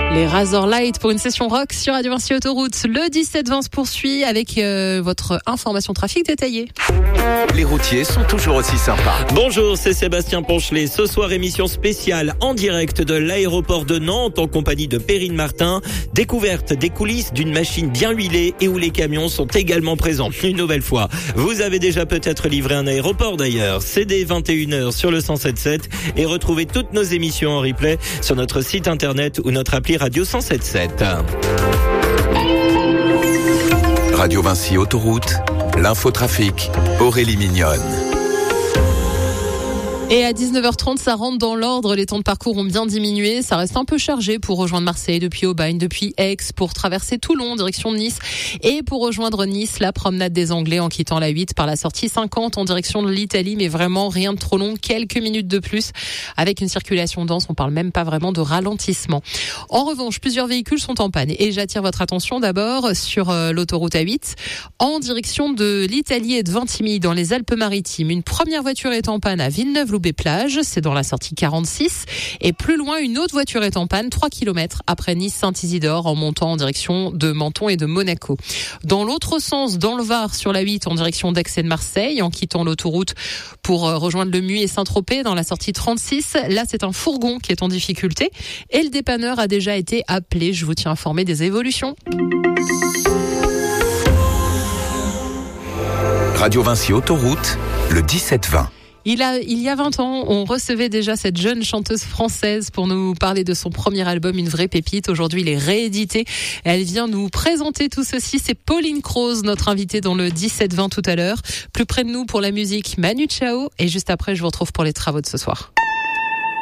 Les Razorlight pour une session rock sur Radio Vinci Autoroute. Le 17-20 se poursuit avec votre information trafic détaillée. Les routiers sont toujours aussi sympas. Bonjour, c'est Sébastien Ponchelet. Ce soir, émission spéciale en direct de l'aéroport de Nantes en compagnie de Perrine Martin. Découverte des coulisses d'une machine bien huilée et où les camions sont également présents. Une nouvelle fois, vous avez déjà peut-être livré un aéroport d'ailleurs. C'est dès 21h sur le 107.7 et retrouvez toutes nos émissions en replay sur notre site internet ou notre appli Radio 107.7. Radio Vinci Autoroute, l'infotrafic, Aurélie Mignonne. Et à 19h30, ça rentre dans l'ordre. Les temps de parcours ont bien diminué. Ça reste un peu chargé pour rejoindre Marseille depuis Aubagne, depuis Aix, pour traverser Toulon, direction de Nice. Et pour rejoindre Nice, la promenade des Anglais en quittant la 8 par la sortie 50 en direction de l'Italie. Mais vraiment rien de trop long, quelques minutes de plus. Avec une circulation dense, on parle même pas vraiment de ralentissement. En revanche, plusieurs véhicules sont en panne. Et j'attire votre attention d'abord sur l'autoroute A8 en direction de l'Italie et de Vintimille dans les Alpes-Maritimes. Une première voiture est en panne à Villeneuve-Loubet-Plage, c'est dans la sortie 46. Et plus loin, une autre voiture est en panne, 3 km après Nice-Saint-Isidore, en montant en direction de Menton et de Monaco. Dans l'autre sens, dans le Var, sur la 8, en direction d'Aix et de Marseille, en quittant l'autoroute pour rejoindre le Muy et Saint-Tropez, dans la sortie 36. Là, c'est un fourgon qui est en difficulté. Et le dépanneur a déjà été appelé. Je vous tiens informé des évolutions. Radio Vinci Autoroute, le 17-20. Il y a 20 ans, on recevait déjà cette jeune chanteuse française pour nous parler de son premier album, une vraie pépite. Aujourd'hui, il est réédité. Elle vient nous présenter tout ceci. C'est Pauline Croze, notre invitée dans le 17-20 tout à l'heure. Plus près de nous pour la musique, Manu Chao. Et juste après, je vous retrouve pour les travaux de ce soir.